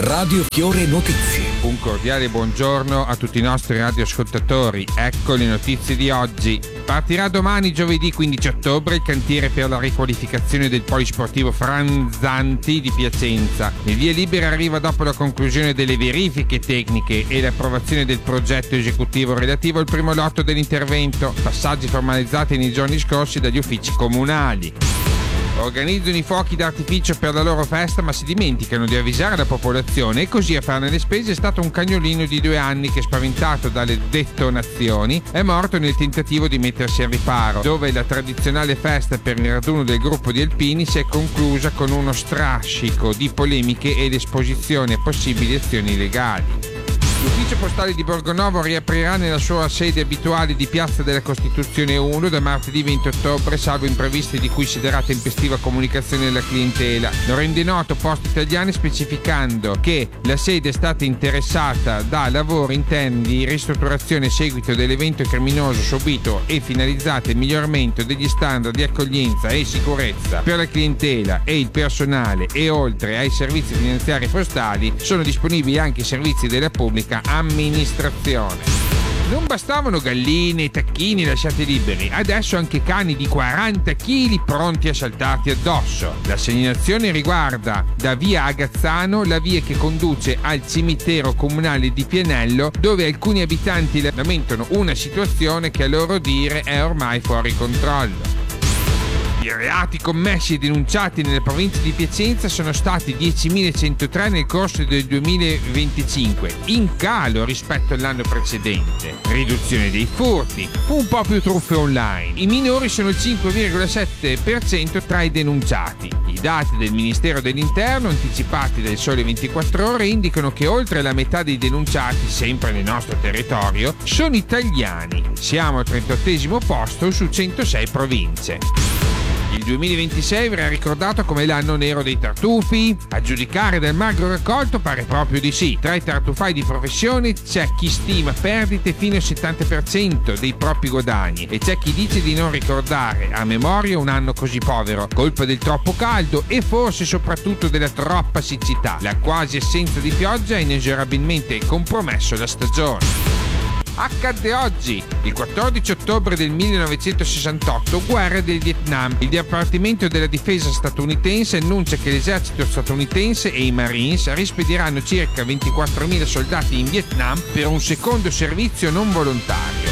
Radio Fiore Notizie. Un cordiale buongiorno a tutti i nostri radioascoltatori. Ecco le notizie di oggi. Partirà domani, giovedì 15 ottobre, il cantiere per la riqualificazione del polisportivo Franzanti di Piacenza. Il via libera arriva dopo la conclusione delle verifiche tecniche e l'approvazione del progetto esecutivo relativo al primo lotto dell'intervento, passaggi formalizzati nei giorni scorsi dagli uffici comunali. Organizzano i fuochi d'artificio per la loro festa, ma si dimenticano di avvisare la popolazione, e così a farne le spese è stato un cagnolino di 2 anni che, spaventato dalle detonazioni, è morto nel tentativo di mettersi al riparo, dove la tradizionale festa per il raduno del gruppo di alpini si è conclusa con uno strascico di polemiche e l'esposizione a possibili azioni legali. L'ufficio postale di Borgonovo riaprirà nella sua sede abituale di Piazza della Costituzione 1 da martedì 20 ottobre, salvo imprevisti di cui si darà tempestiva comunicazione alla clientela. Lo rende noto Poste Italiane, specificando che la sede è stata interessata da lavori interni di ristrutturazione a seguito dell'evento criminoso subito e finalizzati al miglioramento degli standard di accoglienza e sicurezza per la clientela e il personale, e oltre ai servizi finanziari e postali sono disponibili anche i servizi della pubblica amministrazione. Non bastavano galline e tacchini lasciati liberi, adesso anche cani di 40 kg pronti a saltarti addosso. La segnalazione riguarda da via Agazzano la via che conduce al cimitero comunale di Pianello, dove alcuni abitanti lamentano una situazione che a loro dire è ormai fuori controllo. I reati commessi e denunciati nelle province di Piacenza sono stati 10.103 nel corso del 2025, in calo rispetto all'anno precedente. Riduzione dei furti, un po' più truffe online. I minori sono il 5,7% tra i denunciati. I dati del Ministero dell'Interno, anticipati dal Sole 24 Ore, indicano che oltre la metà dei denunciati, sempre nel nostro territorio, sono italiani. Siamo al 38° posto su 106 province. Il 2026 verrà ricordato come l'anno nero dei tartufi? A giudicare dal magro raccolto pare proprio di sì. Tra i tartufai di professione c'è chi stima perdite fino al 70% dei propri guadagni, e c'è chi dice di non ricordare a memoria un anno così povero, colpa del troppo caldo e forse soprattutto della troppa siccità. La quasi assenza di pioggia ha inesorabilmente compromesso la stagione. Accadde oggi, il 14 ottobre del 1968, guerra del Vietnam. Il Dipartimento della Difesa statunitense annuncia che l'esercito statunitense e i Marines rispediranno circa 24.000 soldati in Vietnam per un secondo servizio non volontario.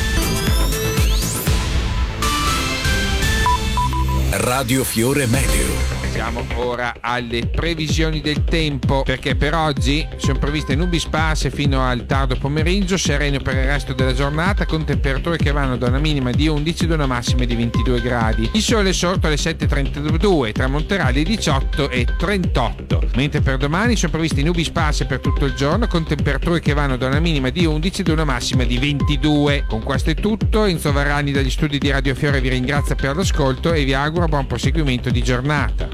Radio Fiore Meteo. Siamo ora alle previsioni del tempo, perché per oggi sono previste nubi sparse fino al tardo pomeriggio, sereno per il resto della giornata, con temperature che vanno da una minima di 11 ad una massima di 22 gradi. Il sole è sorto alle 7:32, tramonterà alle 18:38, mentre per domani sono previste nubi sparse per tutto il giorno, con temperature che vanno da una minima di 11 ad una massima di 22. Con questo è tutto. Enzo Varrani dagli studi di Radio Fiore vi ringrazia per l'ascolto e vi auguro buon proseguimento di giornata.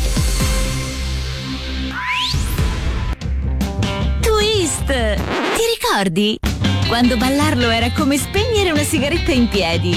Twist! Ti ricordi? Quando ballarlo era come spegnere una sigaretta in piedi.